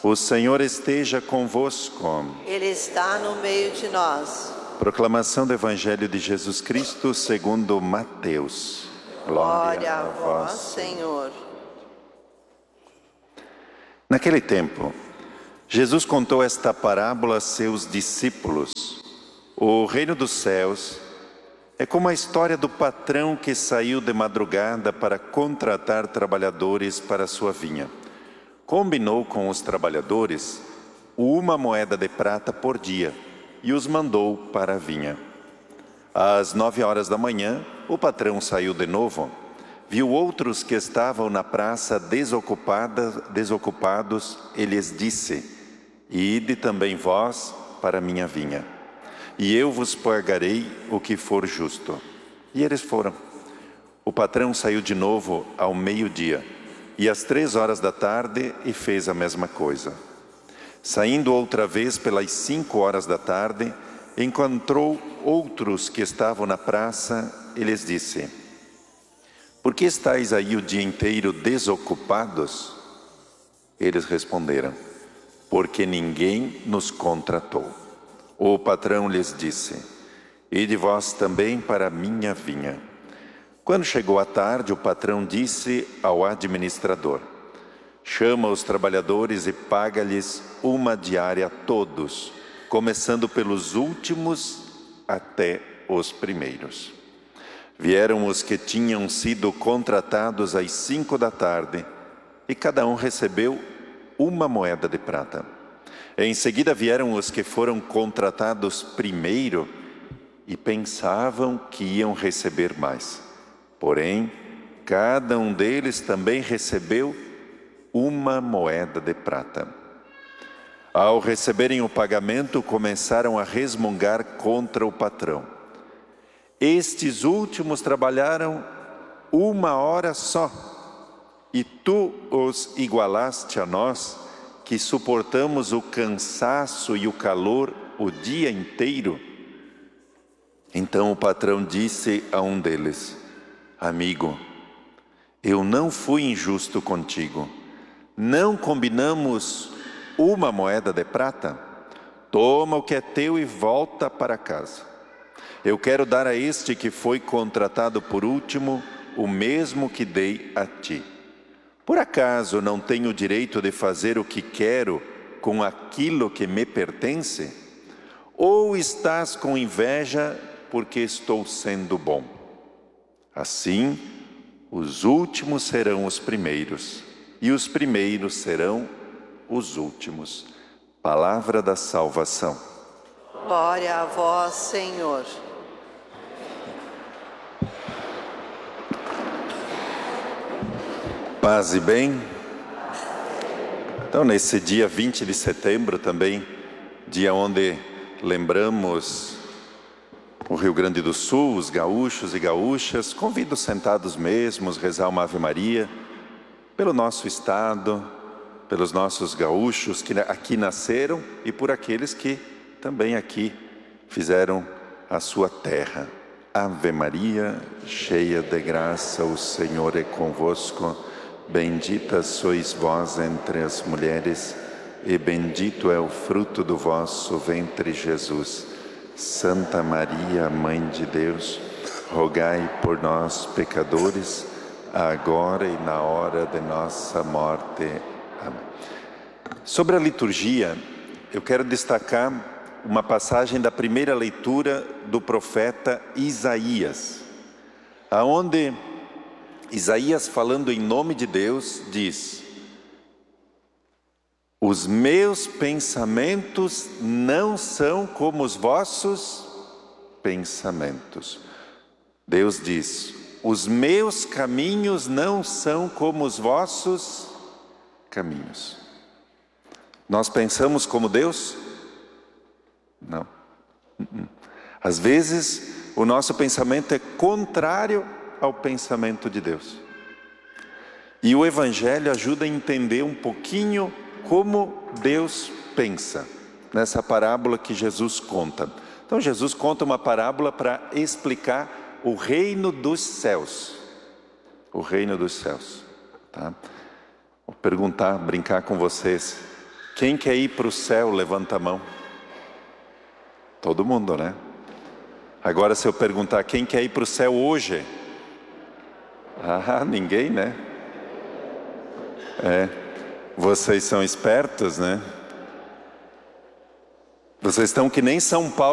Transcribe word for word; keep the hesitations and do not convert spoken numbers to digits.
O Senhor esteja convosco. Ele está no meio de nós. Proclamação do Evangelho de Jesus Cristo segundo Mateus. Glória a vós, Senhor. Naquele tempo, Jesus contou esta parábola a seus discípulos. O reino dos céus é como a história do patrão que saiu de madrugada para contratar trabalhadores para a sua vinha. Combinou com os trabalhadores uma moeda de prata por dia e os mandou para a vinha. Às nove horas da manhã, o patrão saiu de novo. Viu outros que estavam na praça desocupada, desocupados e lhes disse: Ide também vós para a minha vinha, e eu vos pagarei o que for justo. E eles foram. O patrão saiu de novo ao meio-dia, e às três horas da tarde, e fez a mesma coisa. Saindo outra vez pelas cinco horas da tarde, encontrou outros que estavam na praça e lhes disse: Por que estáis aí o dia inteiro desocupados? Eles responderam: Porque ninguém nos contratou. O patrão lhes disse: Ide vós também para a minha vinha. Quando chegou a tarde, o patrão disse ao administrador: Chama os trabalhadores e paga-lhes uma diária a todos, começando pelos últimos até os primeiros. Vieram os que tinham sido contratados às cinco da tarde, e cada um recebeu uma moeda de prata. Em seguida vieram os que foram contratados primeiro e pensavam que iam receber mais. Porém, cada um deles também recebeu uma moeda de prata. Ao receberem o pagamento, começaram a resmungar contra o patrão. Estes últimos trabalharam uma hora só, e tu os igualaste a nós, que suportamos o cansaço e o calor o dia inteiro. Então o patrão disse a um deles: Amigo, eu não fui injusto contigo. Não combinamos uma moeda de prata? Toma o que é teu e volta para casa. Eu quero dar a este que foi contratado por último o mesmo que dei a ti. Por acaso não tenho o direito de fazer o que quero com aquilo que me pertence? Ou estás com inveja porque estou sendo bom? Assim, os últimos serão os primeiros, e os primeiros serão os últimos. Palavra da salvação. Glória a vós, Senhor. Paz e bem. Então, nesse dia vinte de setembro também, dia onde lembramos o Rio Grande do Sul, os gaúchos e gaúchas, convido sentados mesmos rezar uma Ave Maria pelo nosso estado, pelos nossos gaúchos que aqui nasceram e por aqueles que também aqui fizeram a sua terra. Ave Maria, cheia de graça, o Senhor é convosco. Bendita sois vós entre as mulheres, e bendito é o fruto do vosso ventre, Jesus. Santa Maria, Mãe de Deus, rogai por nós, pecadores, agora e na hora de nossa morte. Amém. Sobre a liturgia, eu quero destacar uma passagem da primeira leitura do profeta Isaías, aonde Isaías, falando em nome de Deus, diz: Os meus pensamentos não são como os vossos pensamentos. Deus diz: Os meus caminhos não são como os vossos caminhos. Nós pensamos como Deus? Não. Às vezes, o nosso pensamento é contrário ao pensamento de Deus. E o Evangelho ajuda a entender um pouquinho como Deus pensa, nessa parábola que Jesus conta. Então Jesus conta uma parábola para explicar o reino dos céus. O reino dos céus. Tá? Vou perguntar, brincar com vocês. Quem quer ir para o céu, levanta a mão. Todo mundo, né? Agora se eu perguntar quem quer ir para o céu hoje? Ah, ninguém, né? É, vocês são espertos, né? Vocês estão que nem São Paulo.